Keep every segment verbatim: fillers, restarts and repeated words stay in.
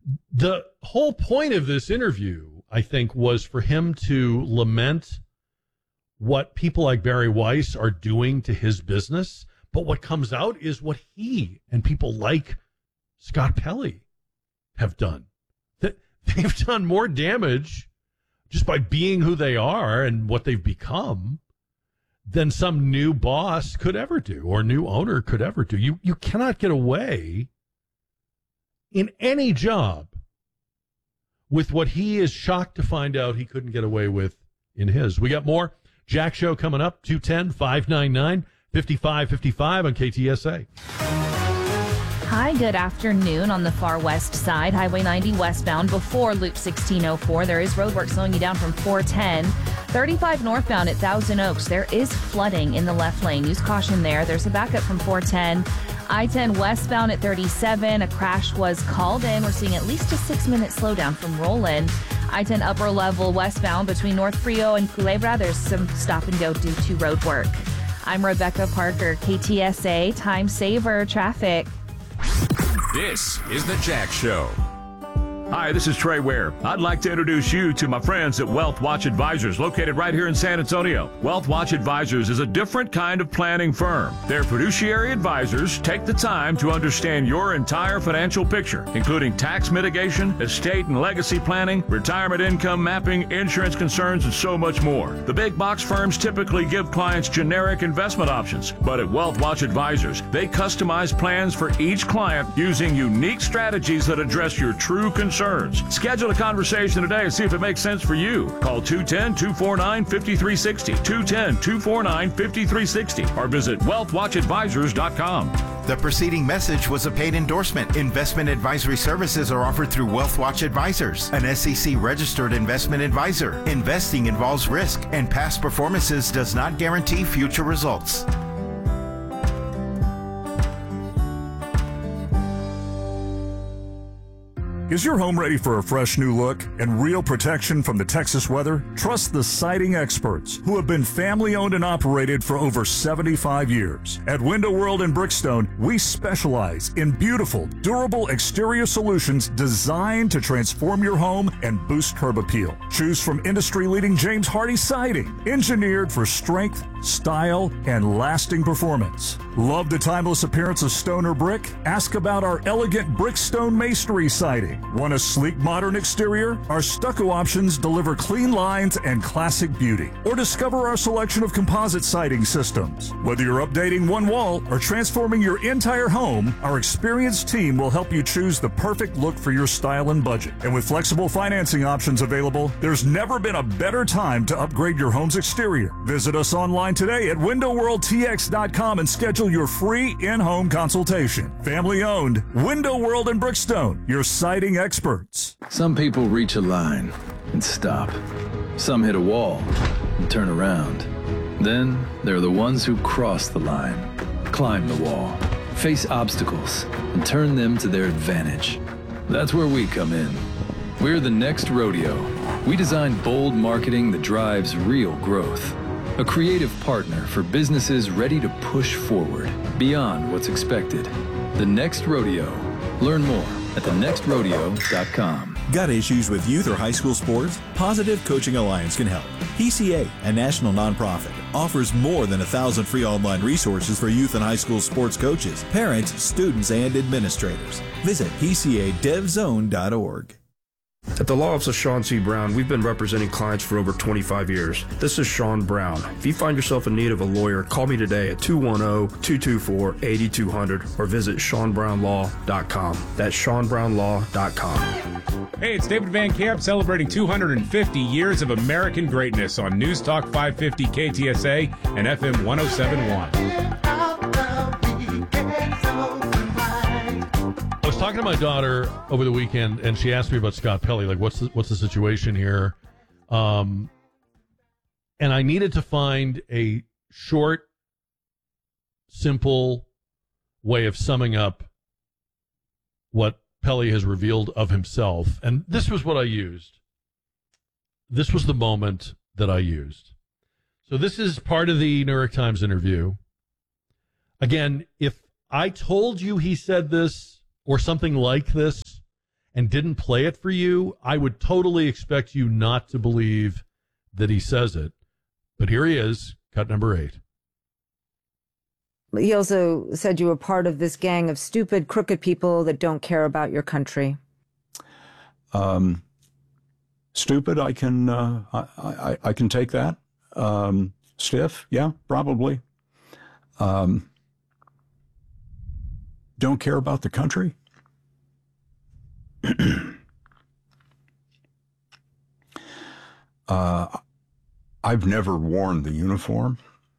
The whole point of this interview, I think, was for him to lament what people like Barry Weiss are doing to his business. But what comes out is what he and people like Scott Pelley have done. That they've done more damage just by being who they are and what they've become than some new boss could ever do or new owner could ever do. You you cannot get away in any job with what he is shocked to find out he couldn't get away with in his. We got more Jack Show coming up, two one zero, five nine nine, five five five five on K T S A. Hi, good afternoon. On the far west side, Highway ninety westbound before Loop sixteen oh four. There is roadwork slowing you down from four ten. thirty-five northbound at Thousand Oaks. There is flooding in the left lane. Use caution there. There's a backup from four ten. I ten westbound at thirty-seven. A crash was called in. We're seeing at least a six-minute slowdown from Roland. I ten upper level westbound between North Frio and Culebra. There's some stop and go due to road work. I'm Rebecca Parker, K T S A Time Saver Traffic. This is the Jack Show. Hi, this is Trey Ware. I'd like to introduce you to my friends at Wealth Watch Advisors, located right here in San Antonio. Wealth Watch Advisors is a different kind of planning firm. Their fiduciary advisors take the time to understand your entire financial picture, including tax mitigation, estate and legacy planning, retirement income mapping, insurance concerns, and so much more. The big box firms typically give clients generic investment options, but at Wealth Watch Advisors, they customize plans for each client using unique strategies that address your true concerns. Schedule a conversation today and see if it makes sense for you. Call two one zero, two four nine, five three six zero, two one zero, two four nine, five three six zero, or visit wealth watch advisors dot com. The preceding message was a paid endorsement. Investment advisory services are offered through Wealth Watch Advisors, an S E C-registered investment advisor. Investing involves risk, and past performances does not guarantee future results. Is your home ready for a fresh new look and real protection from the Texas weather? Trust the siding experts who have been family owned and operated for over seventy-five years. At Window World in Brickstone, we specialize in beautiful, durable exterior solutions designed to transform your home and boost curb appeal. Choose from industry-leading James Hardie siding, engineered for strength, style, and lasting performance. Love the timeless appearance of stone or brick? Ask about our elegant Brickstone masonry siding. Want a sleek, modern exterior? Our stucco options deliver clean lines and classic beauty. Or discover our selection of composite siding systems. Whether you're updating one wall or transforming your entire home, our experienced team will help you choose the perfect look for your style and budget. And with flexible financing options available, there's never been a better time to upgrade your home's exterior. Visit us online today at window world t x dot com and schedule your free in-home consultation. Family owned, Window World in Brickstone, your siding experts. Some people reach a line and stop. Some hit a wall and turn around. Then there are the ones who cross the line, climb the wall, face obstacles, and turn them to their advantage. That's where we come in. We're the Next Rodeo. We design bold marketing that drives real growth. A creative partner for businesses ready to push forward beyond what's expected. The Next Rodeo. Learn more at the next rodeo dot com. Got issues with youth or high school sports? Positive Coaching Alliance can help. P C A, a national nonprofit, offers more than a thousand free online resources for youth and high school sports coaches, parents, students, and administrators. Visit p c a dev zone dot org. At the Law Office of Sean C. Brown, we've been representing clients for over twenty-five years. This is Sean Brown. If you find yourself in need of a lawyer, call me today at two one zero, two two four, eight two zero zero or visit sean brown law dot com. That's sean brown law dot com. Hey, it's David Van Camp celebrating two hundred fifty years of American greatness on News Talk five fifty K T S A and F M one oh seven point one. I was talking to my daughter over the weekend, and she asked me about Scott Pelley. Like, what's the, what's the situation here? Um, and I needed to find a short, simple way of summing up what Pelley has revealed of himself. And this was what I used. This was the moment that I used. So this is part of the New York Times interview. Again, if I told you he said this, or something like this, and didn't play it for you, I would totally expect you not to believe that he says it. But here he is, cut number eight. He also said you were part of this gang of stupid, crooked people that don't care about your country. Um, stupid, I can uh, I, I, I can take that. Um, stiff, yeah, probably. Um, don't care about the country. uh, I've never worn the uniform,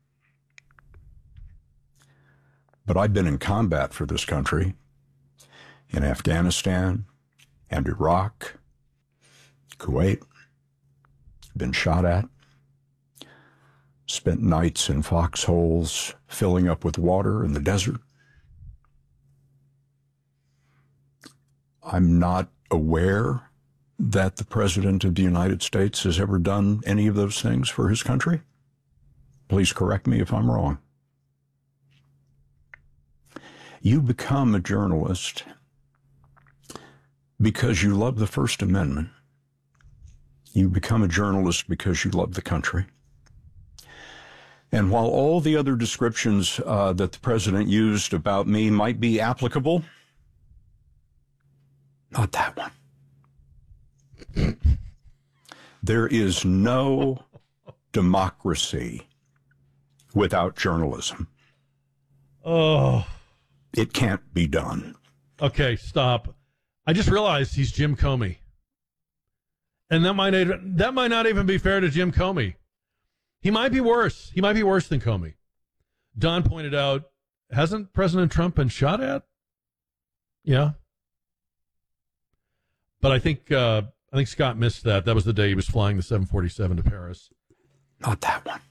but I've been in combat for this country in Afghanistan and Iraq, Kuwait, been shot at, spent nights in foxholes filling up with water in the desert. I'm not aware that the President of the United States has ever done any of those things for his country. Please correct me if I'm wrong. You become a journalist because you love the First Amendment. You become a journalist because you love the country. And while all the other descriptions uh, that the president used about me might be applicable, not that one. There is no democracy without journalism. Oh. It can't be done. Okay, stop. I just realized he's Jim Comey. And that might that might not even be fair to Jim Comey. He might be worse. He might be worse than Comey. Don pointed out, hasn't President Trump been shot at? Yeah. But I think uh, I think Scott missed that. That was the day he was flying the seven forty-seven to Paris. Not that one.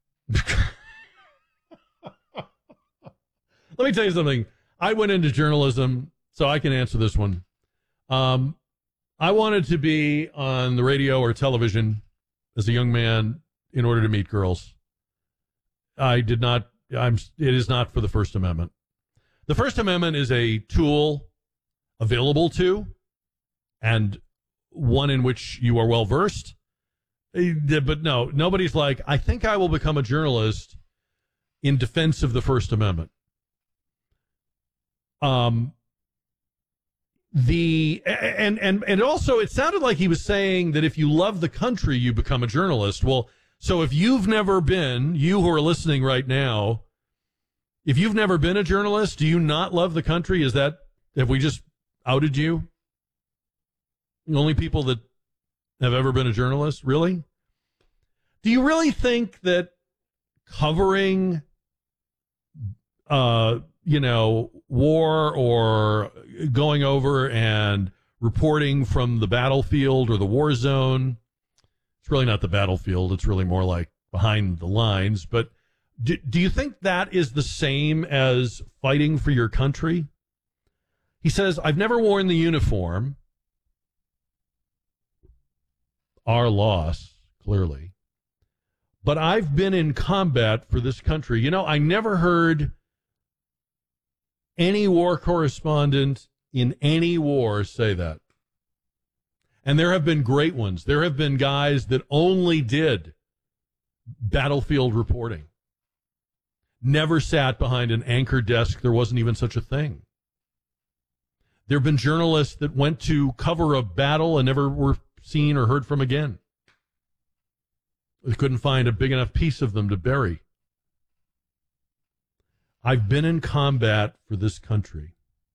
Let me tell you something. I went into journalism, so I can answer this one. Um, I wanted to be on the radio or television as a young man in order to meet girls. I did not. I'm. It is not for the First Amendment. The First Amendment is a tool available to, and one in which you are well versed. But no, nobody's like, I think I will become a journalist in defense of the First Amendment. Um, the and and and also, it sounded like he was saying that if you love the country, you become a journalist. Well, so if you've never been, you who are listening right now, if you've never been a journalist, do you not love the country? Is that, have we just outed you? The only people that have ever been a journalist, really? Do you really think that covering, uh, you know, war or going over and reporting from the battlefield or the war zone, it's really not the battlefield, it's really more like behind the lines, but do, do you think that is the same as fighting for your country? He says, I've never worn the uniform. Our loss, clearly. But I've been in combat for this country. You know, I never heard any war correspondent in any war say that. And there have been great ones. There have been guys that only did battlefield reporting. Never sat behind an anchor desk. There wasn't even such a thing. There have been journalists that went to cover a battle and never were seen or heard from again. They couldn't find a big enough piece of them to bury. I've been in combat for this country.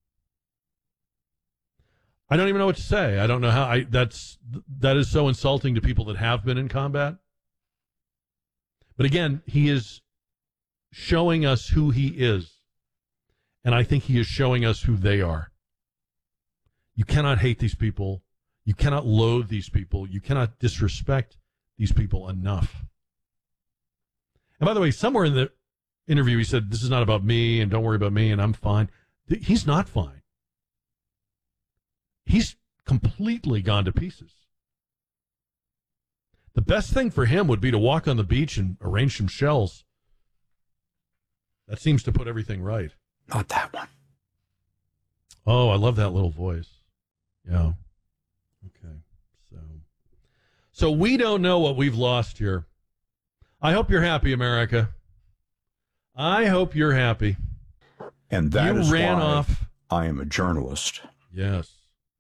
I don't even know what to say. I don't know how I that's that is so insulting to people that have been in combat. But again, he is showing us who he is. And I think he is showing us who they are. You cannot hate these people. You cannot loathe these people. You cannot disrespect these people enough. And by the way, somewhere in the interview, he said, this is not about me, and don't worry about me, and I'm fine. He's not fine. He's completely gone to pieces. The best thing for him would be to walk on the beach and arrange some shells. That seems to put everything right. Not that one. Oh, I love that little voice. Yeah. Okay. So, so we don't know what we've lost here. I hope you're happy, America. I hope you're happy. And that you is ran why off. I am a journalist. Yes.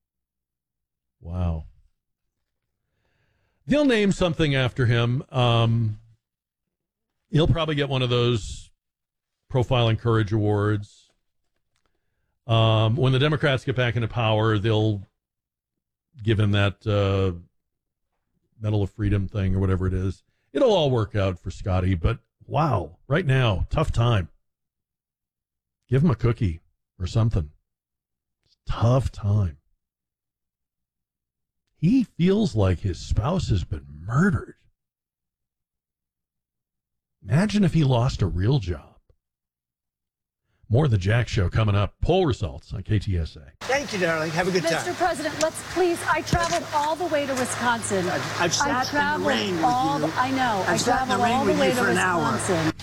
Wow. They'll name something after him. Um, he'll probably get one of those Profile and Courage Awards. Um, when the Democrats get back into power, they'll give him that uh, Medal of Freedom thing or whatever it is. It'll all work out for Scotty, but wow, right now, tough time. Give him a cookie or something. It's a tough time. He feels like his spouse has been murdered. Imagine if he lost a real job. More of the Jack Show coming up. Poll results on K T S A. Thank you, darling. Have a good time. Mister President, let's please. I traveled all the way to Wisconsin. I've, I've sat I traveled in the rain with all you. The, I know. I've I sat in the traveled rain all the with way you to for an hour. Wisconsin.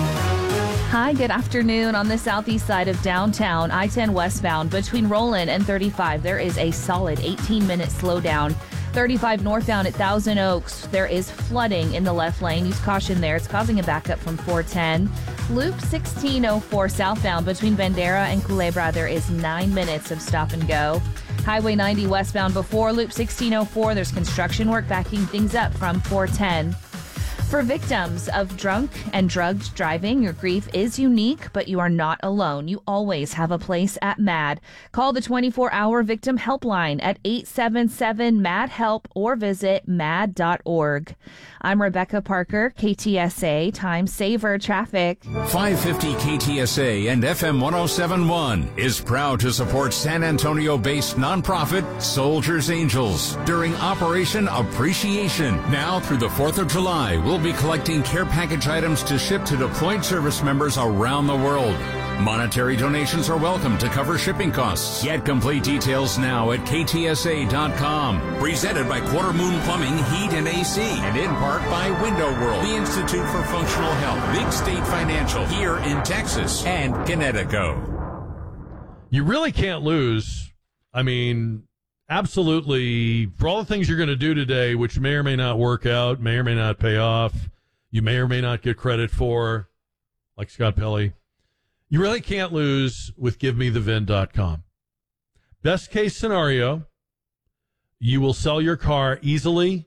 Hi, good afternoon. On the southeast side of downtown, I ten westbound between Roland and thirty-five, there is a solid eighteen minute slowdown. thirty-five northbound at Thousand Oaks, there is flooding in the left lane. Use caution there. It's causing a backup from four ten. Loop sixteen oh four southbound between Bandera and Culebra, there is nine minutes of stop and go. Highway ninety westbound before Loop sixteen oh four, there's construction work backing things up from four ten. For victims of drunk and drugged driving, your grief is unique, but you are not alone. You always have a place at MAD. Call the twenty-four hour victim helpline at eight seven seven M A D help or visit mad dot org. I'm Rebecca Parker, K T S A Time Saver Traffic. five fifty K T S A and F M one oh seven point one is proud to support San Antonio-based nonprofit Soldiers Angels during Operation Appreciation. Now through the fourth of July, we'll be collecting care package items to ship to deployed service members around the world. Monetary donations are welcome to cover shipping costs. Get complete details now at K T S A dot com. Presented by Quarter Moon Plumbing, Heat and A C. And in part by Window World, the Institute for Functional Health, Big State Financial, here in Texas, and Connecticut. You really can't lose. I mean, absolutely. For all the things you're going to do today, which may or may not work out, may or may not pay off, you may or may not get credit for, like Scott Pelley, you really can't lose with give me the V I N dot com. Best case scenario, you will sell your car easily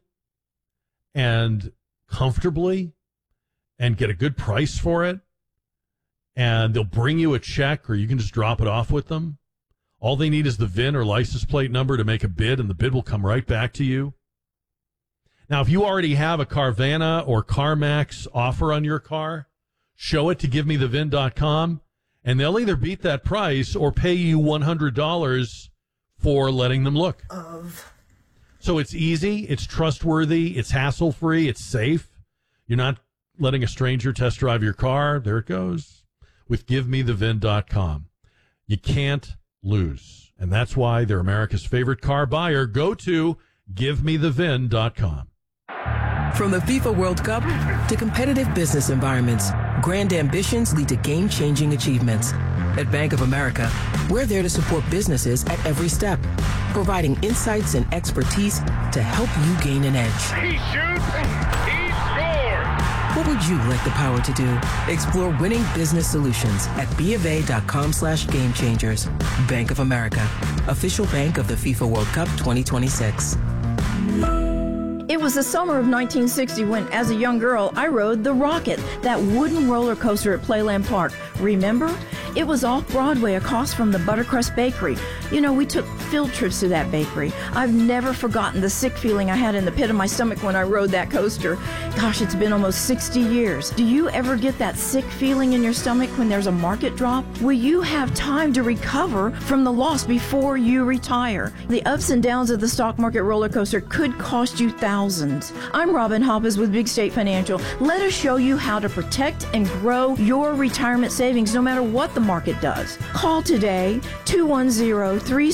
and comfortably and get a good price for it, and they'll bring you a check or you can just drop it off with them. All they need is the V I N or license plate number to make a bid, and the bid will come right back to you. Now, if you already have a Carvana or CarMax offer on your car, show it to give me the V I N dot com, and they'll either beat that price or pay you one hundred dollars for letting them look. Of. So it's easy, it's trustworthy, it's hassle-free, it's safe. You're not letting a stranger test drive your car. There it goes. With give me the V I N dot com. You can't lose. And that's why they're America's favorite car buyer. Go to give me the V I N dot com. From the FIFA World Cup to competitive business environments, grand ambitions lead to game-changing achievements. At Bank of America, we're there to support businesses at every step, providing insights and expertise to help you gain an edge. He shoots, he scores! What would you like the power to do? Explore winning business solutions at BofA.com slash game changers. Bank of America, official bank of the FIFA World Cup twenty twenty-six. It was the summer of nineteen sixty when, as a young girl, I rode the Rocket, that wooden roller coaster at Playland Park. Remember? It was off Broadway across from the Buttercrust Bakery. You know, we took field trips to that bakery. I've never forgotten the sick feeling I had in the pit of my stomach when I rode that coaster. Gosh, it's been almost sixty years. Do you ever get that sick feeling in your stomach when there's a market drop? Will you have time to recover from the loss before you retire? The ups and downs of the stock market roller coaster could cost you thousands. I'm Robin Hoppes with Big State Financial. Let us show you how to protect and grow your retirement savings no matter what the market does. Call today, two one zero, three seven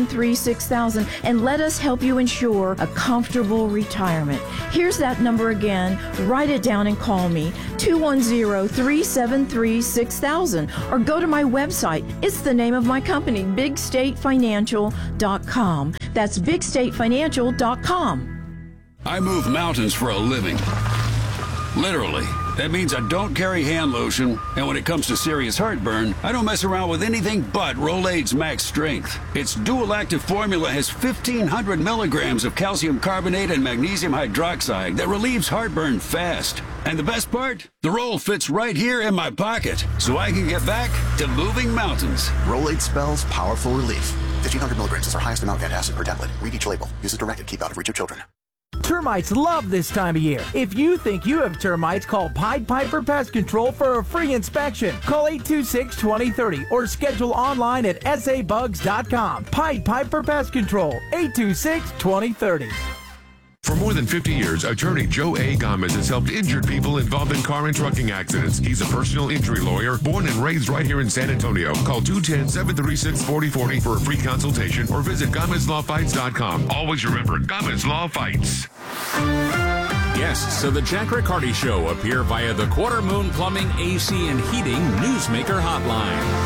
three six thousand and let us help you ensure a comfortable retirement. Here's that number again. Write it down and call me, two one zero, three seven three, six thousand, or go to my website. It's the name of my company, big state financial dot com. That's big state financial dot com. I move mountains for a living. Literally. That means I don't carry hand lotion, and when it comes to serious heartburn, I don't mess around with anything but Rolaids Max Strength. Its dual-active formula has fifteen hundred milligrams of calcium carbonate and magnesium hydroxide that relieves heartburn fast. And the best part? The roll fits right here in my pocket, so I can get back to moving mountains. Rolaids spells powerful relief. fifteen hundred milligrams is our highest amount of antacid per tablet. Read each label. Use as directed. Keep out of reach of children. Termites love this time of year. If you think you have termites, call Pied Piper Pest Control for a free inspection. Call eight two six, two zero three zero or schedule online at s a bugs dot com. Pied Piper Pest Control, eight two six, two zero three zero. For more than fifty years, attorney Joe A. Gomez has helped injured people involved in car and trucking accidents. He's a personal injury lawyer, born and raised right here in San Antonio. Call two one zero, seven three six, four zero four zero for a free consultation or visit Gomez Law Fights dot com. Always remember, Gomez Law Fights. Guests of the Jack Riccardi Show appear via the Quarter Moon Plumbing, A C, and Heating Newsmaker Hotline.